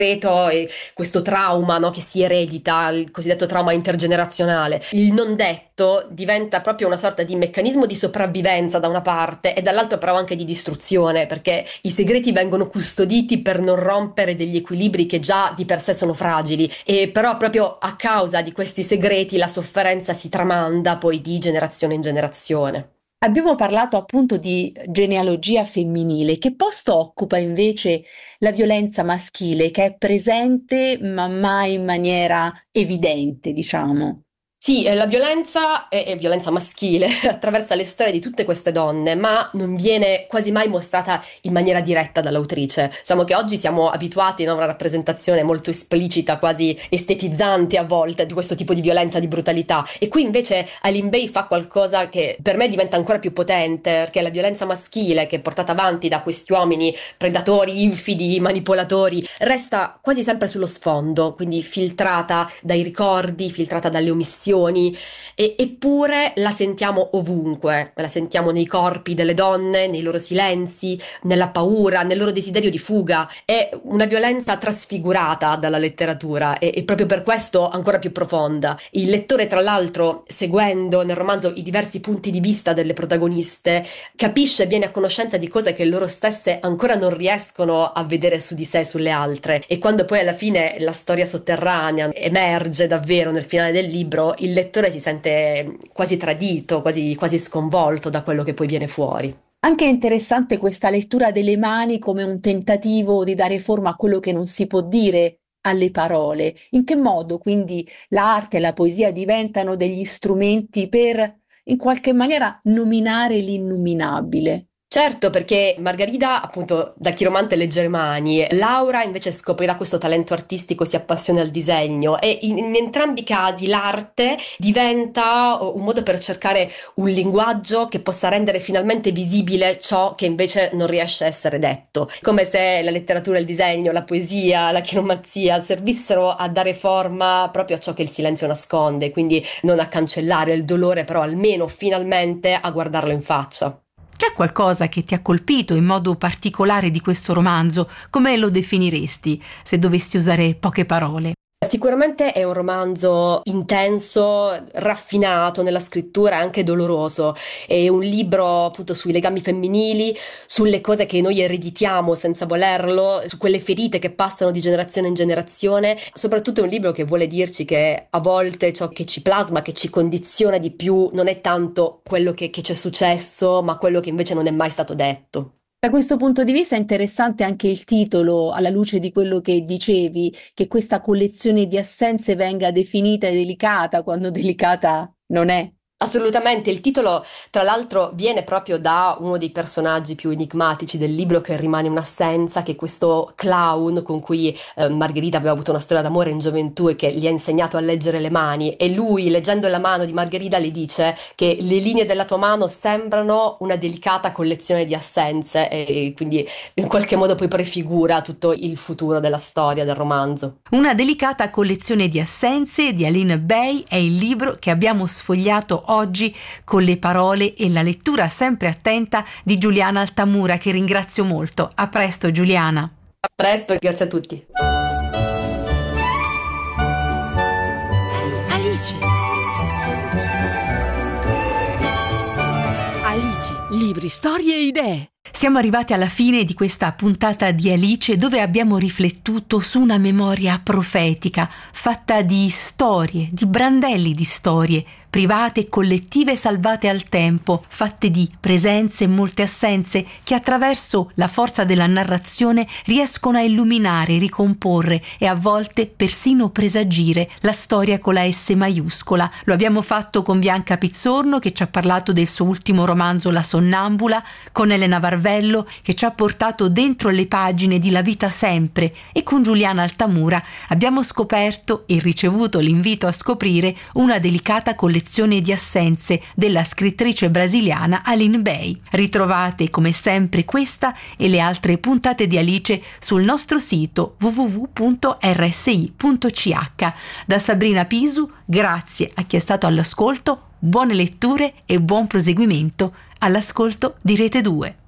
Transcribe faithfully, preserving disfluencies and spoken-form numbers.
segreto e questo trauma, no, che si eredita, il cosiddetto trauma intergenerazionale. Il non detto diventa proprio una sorta di meccanismo di sopravvivenza da una parte e dall'altra però anche di distruzione, perché i segreti vengono custoditi per non rompere degli equilibri che già di per sé sono fragili, e però proprio a causa di questi segreti la sofferenza si tramanda poi di generazione in generazione. Abbiamo parlato appunto di genealogia femminile. Che posto occupa invece la violenza maschile, che è presente ma mai in maniera evidente, diciamo? Sì, eh, la violenza è, è violenza maschile, attraversa le storie di tutte queste donne, ma non viene quasi mai mostrata in maniera diretta dall'autrice. Diciamo che oggi siamo abituati, no, a una rappresentazione molto esplicita, quasi estetizzante a volte, di questo tipo di violenza, di brutalità. E qui invece Aline Bay fa qualcosa che per me diventa ancora più potente, perché la violenza maschile, che è portata avanti da questi uomini predatori, infidi, manipolatori, resta quasi sempre sullo sfondo, quindi filtrata dai ricordi, filtrata dalle omissioni. E, eppure la sentiamo ovunque, la sentiamo nei corpi delle donne, nei loro silenzi, nella paura, nel loro desiderio di fuga. È una violenza trasfigurata dalla letteratura e, e proprio per questo ancora più profonda. Il lettore, tra l'altro, seguendo nel romanzo i diversi punti di vista delle protagoniste, capisce e viene a conoscenza di cose che loro stesse ancora non riescono a vedere su di sé, sulle altre. E quando poi alla fine la storia sotterranea emerge davvero nel finale del libro, il lettore si sente quasi tradito, quasi, quasi sconvolto da quello che poi viene fuori. Anche interessante questa lettura delle mani come un tentativo di dare forma a quello che non si può dire alle parole. In che modo quindi l'arte e la poesia diventano degli strumenti per, in qualche maniera, nominare l'innominabile? Certo, perché Margherita, appunto, da chiromante legge le mani, Laura invece scoprirà questo talento artistico, si appassiona al disegno e in, in entrambi i casi l'arte diventa un modo per cercare un linguaggio che possa rendere finalmente visibile ciò che invece non riesce a essere detto. Come se la letteratura, il disegno, la poesia, la chiromanzia servissero a dare forma proprio a ciò che il silenzio nasconde, quindi non a cancellare il dolore, però almeno finalmente a guardarlo in faccia. C'è qualcosa che ti ha colpito in modo particolare di questo romanzo? Come lo definiresti se dovessi usare poche parole? Sicuramente è un romanzo intenso, raffinato nella scrittura, anche doloroso. È un libro appunto sui legami femminili, sulle cose che noi ereditiamo senza volerlo, su quelle ferite che passano di generazione in generazione. Soprattutto è un libro che vuole dirci che a volte ciò che ci plasma, che ci condiziona di più, non è tanto quello che, che ci è successo, ma quello che invece non è mai stato detto. Da questo punto di vista è interessante anche il titolo, alla luce di quello che dicevi, che questa collezione di assenze venga definita delicata quando delicata non è. Assolutamente, il titolo tra l'altro viene proprio da uno dei personaggi più enigmatici del libro, che rimane un'assenza, che è questo clown con cui eh, Margherita aveva avuto una storia d'amore in gioventù e che gli ha insegnato a leggere le mani, e lui, leggendo la mano di Margherita, le dice che le linee della tua mano sembrano una delicata collezione di assenze, e quindi in qualche modo poi prefigura tutto il futuro della storia, del romanzo. Una delicata collezione di assenze di Aline Bay è il libro che abbiamo sfogliato oggi con le parole e la lettura sempre attenta di Giuliana Altamura, che ringrazio molto. A presto, Giuliana. A presto, grazie a tutti. Alice. Alice, libri, storie e idee. Siamo arrivati alla fine di questa puntata di Alice, dove abbiamo riflettuto su una memoria profetica fatta di storie, di brandelli di storie, private e collettive salvate al tempo, fatte di presenze e molte assenze che attraverso la forza della narrazione riescono a illuminare, ricomporre e a volte persino presagire la storia con la S maiuscola. Lo abbiamo fatto con Bianca Pizzorno, che ci ha parlato del suo ultimo romanzo La Sonnambula, con Elena Varvello, che ci ha portato dentro le pagine di La vita sempre, e con Giuliana Altamura abbiamo scoperto e ricevuto l'invito a scoprire una delicata collezione di assenze della scrittrice brasiliana Aline Bay. Ritrovate come sempre questa e le altre puntate di Alice sul nostro sito w w w punto r s i punto c h. Da Sabrina Pisu, grazie a chi è stato all'ascolto, buone letture e buon proseguimento all'ascolto di Rete due.